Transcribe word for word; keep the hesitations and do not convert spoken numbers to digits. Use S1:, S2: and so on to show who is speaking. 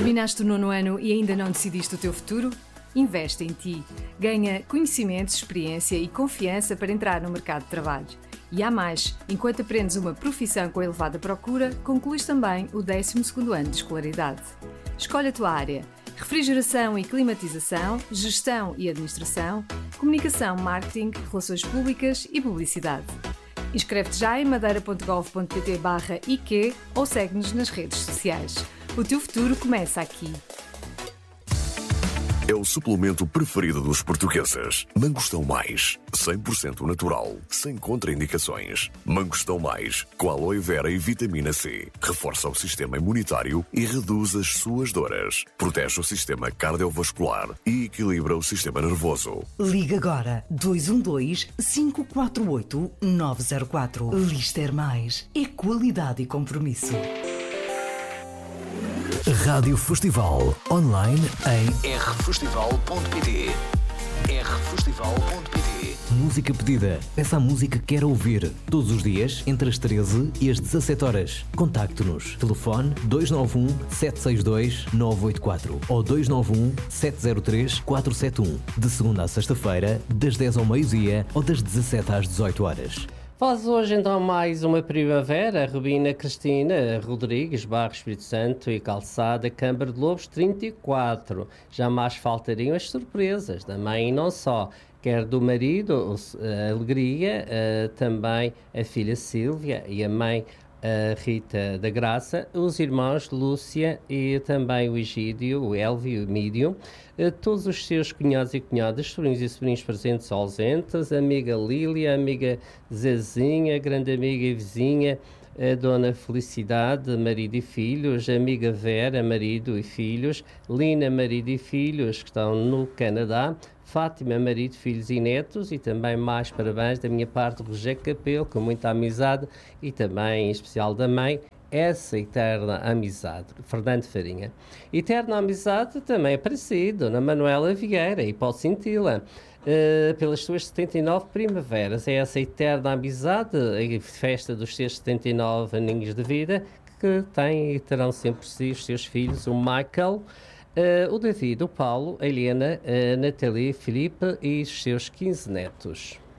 S1: Terminaste o nono ano e ainda não decidiste o teu futuro? Investe em ti. Ganha conhecimento, experiência e confiança para entrar no mercado de trabalho. E há mais, enquanto aprendes uma profissão com elevada procura, concluís também o décimo segundo ano de escolaridade. Escolhe a tua área: refrigeração e climatização, gestão e administração, comunicação, marketing, relações públicas e publicidade. Inscreve-te já em madeira ponto gov ponto pt barra I Q ou segue-nos nas redes sociais. O teu futuro começa aqui.
S2: É o suplemento preferido dos portugueses. Mangostão Mais, cem por cento natural, sem contraindicações. Mangostão Mais, com aloe vera e vitamina C. Reforça o sistema imunitário e reduz as suas dores. Protege o sistema cardiovascular e equilibra o sistema nervoso.
S3: Liga agora dois um dois, cinco quatro oito, nove zero quatro. Lister Mais é qualidade e compromisso.
S4: Rádio Festival, online em
S5: r festival ponto p t. r festival ponto p t.
S4: Música pedida. Peça a música que quer ouvir. Todos os dias, entre as treze e as dezassete horas. Contacte-nos. Telefone dois nove um, sete seis dois, nove oito quatro ou dois nove um, sete zero três, quatro sete um. De segunda a sexta-feira, das dez ao meio-dia ou das dezassete às dezoito horas.
S6: Faz hoje então mais uma primavera. Rubina Cristina Rodrigues, Barro Espírito Santo e Calçada, Câmara de Lobos trinta e quatro. Jamais faltariam as surpresas da mãe e não só. Quer do marido, a Alegria, também a filha Sílvia e a mãe a Rita da Graça, os irmãos Lúcia e também o Egídio, o Elvio e o Mídio, todos os seus cunhados e cunhadas, sobrinhos e sobrinhos presentes ou ausentes, a amiga Lília, a amiga Zezinha, grande amiga e vizinha, a dona Felicidade, marido e filhos, a amiga Vera, marido e filhos, Lina, marido e filhos, que estão no Canadá, Fátima, marido, filhos e netos, e também mais parabéns da minha parte, Rogério Capelo, com muita amizade, e também em especial da mãe, essa eterna amizade, Fernando Farinha. Eterna amizade também é parecido, Dona Manuela Vieira, e posso senti-la. Uh, pelas suas setenta e nove primaveras, é essa eterna amizade, a festa dos seus setenta e nove aninhos de vida, que tem e terão sempre si os seus filhos, o Michael, uh, o David, o Paulo, a Helena, a Nathalie, Filipe e os seus quinze netos.